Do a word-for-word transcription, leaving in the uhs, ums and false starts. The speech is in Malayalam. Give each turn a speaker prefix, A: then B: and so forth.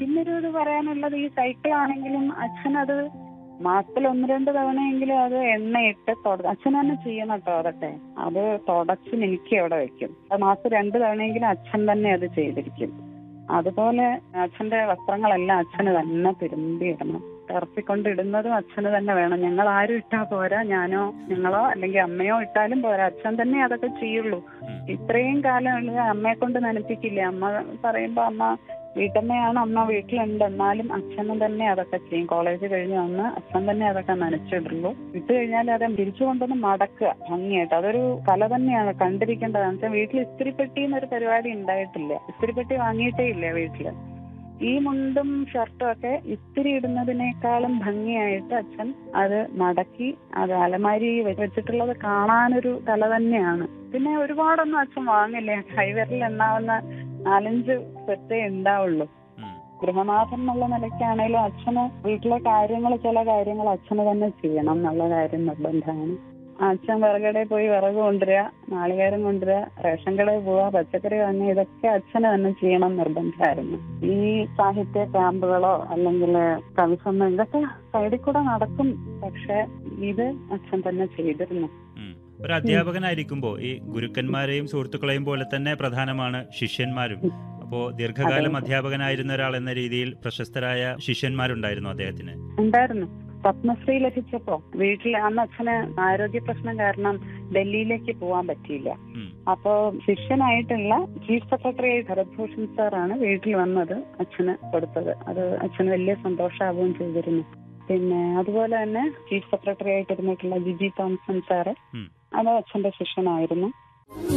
A: പിന്നൊരു ഇത് പറയാനുള്ളത്, ഈ സൈക്കിൾ ആണെങ്കിലും അച്ഛനത് മാസത്തിൽ ഒന്ന് രണ്ട് തവണയെങ്കിലും അത് എണ്ണയിട്ട് തുട അച്ഛൻ തന്നെ ചെയ്യണം കേട്ടോ. അതൊക്കെ അത് തുടച്ച് എനിക്ക് അവിടെ വെക്കും. മാസം രണ്ട് തവണയെങ്കിലും അച്ഛൻ തന്നെ അത് ചെയ്തിരിക്കും. അതുപോലെ അച്ഛന്റെ വസ്ത്രങ്ങളെല്ലാം അച്ഛന് തന്നെ തിരുമ്പി ഇടണം. ഇറപ്പിക്കൊണ്ട് ഇടുന്നതും അച്ഛന് തന്നെ വേണം. ഞങ്ങൾ ആരും ഇട്ടാ പോരാ, ഞാനോ ഞങ്ങളോ അല്ലെങ്കിൽ അമ്മയോ ഇട്ടാലും പോരാ, അച്ഛൻ തന്നെ അതൊക്കെ ചെയ്യുള്ളൂ. ഇത്രയും കാലം അമ്മയെ കൊണ്ട് നനപ്പിക്കില്ല. അമ്മ പറയുമ്പോ അമ്മ വീട്ടമ്മയാണ്, അമ്മ വീട്ടിലുണ്ട്, എന്നാലും അച്ഛനും തന്നെ അതൊക്കെ ചെയ്യും. കോളേജ് കഴിഞ്ഞ് വന്ന് അച്ഛൻ തന്നെ അതൊക്കെ നനച്ചിടുള്ളൂ. ഇട്ട് കഴിഞ്ഞാൽ അത് തിരിച്ചു കൊണ്ടൊന്ന് മടക്കുക ഭംഗിയായിട്ട്. അതൊരു കല തന്നെയാണ്, കണ്ടിരിക്കേണ്ടതാണ്. വെച്ചാൽ വീട്ടിൽ ഇസ്തിരിപ്പെട്ടി എന്നൊരു പരിപാടി ഉണ്ടായിട്ടില്ല. ഇസ്തിരിപ്പെട്ടി വാങ്ങിയിട്ടേ ഇല്ല വീട്ടില്. ഈ മുണ്ടും ഷർട്ടും ഒക്കെ ഇസ്തിരി ഇടുന്നതിനേക്കാളും ഭംഗിയായിട്ട് അച്ഛൻ അത് മടക്കി അത് അലമാരി വെച്ചിട്ടുള്ളത് കാണാനൊരു കല തന്നെയാണ്. പിന്നെ ഒരുപാടൊന്നും അച്ഛൻ വാങ്ങില്ല. കൈവിരലിൽ എണ്ണാവുന്ന നാലഞ്ച് സെറ്റേ ഉണ്ടാവുള്ളൂ. ഗൃഹനാഥൻ എന്നുള്ള നിലയ്ക്കാണേലും അച്ഛന് വീട്ടിലെ കാര്യങ്ങൾ, ചില കാര്യങ്ങൾ അച്ഛന് തന്നെ ചെയ്യണം എന്നുള്ള കാര്യം നിർബന്ധമാണ്. അച്ഛൻ വിറകടയിൽ പോയി വിറക് കൊണ്ടുവരിക, നാളികേരം കൊണ്ടുവരിക, റേഷൻ കടയിൽ പോവുക, പച്ചക്കറി വാങ്ങുക, ഇതൊക്കെ അച്ഛന് തന്നെ ചെയ്യണം നിർബന്ധമായിരുന്നു. ഈ സാഹിത്യ ക്യാമ്പുകളോ അല്ലെങ്കിൽ കവിസമ്മ ഇതൊക്കെ സൈഡിൽ കൂടെ നടക്കും, പക്ഷെ ഇത് അച്ഛൻ തന്നെ ചെയ്തിരുന്നു.
B: ഒരു അധ്യാപകനായിരിക്കുമ്പോൾ ഈ ഗുരുക്കന്മാരെയും സുഹൃത്തുക്കളെയും പോലെ തന്നെ പ്രധാനമാണ് ശിഷ്യന്മാരും. അപ്പോ ദീർഘകാലം അധ്യാപകനായിരുന്ന ഒരാൾ എന്ന രീതിയിൽ പ്രശസ്തരായ ശിഷ്യന്മാരുണ്ടായിരുന്നു അദ്ദേഹത്തിന്?
A: ഉണ്ടായിരുന്നു. പത്മശ്രീ ലഭിച്ചപ്പോ വീട്ടിൽ അന്ന് അച്ഛന് ആരോഗ്യ പ്രശ്നം കാരണം ഡൽഹിയിലേക്ക് പോകാൻ പറ്റിയില്ല. അപ്പോ ശിഷ്യനായിട്ടുള്ള ചീഫ് സെക്രട്ടറി ഭരത്ഭൂഷൺ സാറാണ് വീട്ടിൽ വന്നത് അച്ഛന് കൊടുത്തത്. അത് അച്ഛന് വലിയ സന്തോഷമാവുകയും ചെയ്തിരുന്നു. പിന്നെ അതുപോലെ തന്നെ chief secretary ആയിട്ടിരുന്നിട്ടുള്ള Jiji Thomason sir അത് അച്ഛന്റെ ശിഷ്യനായിരുന്നു.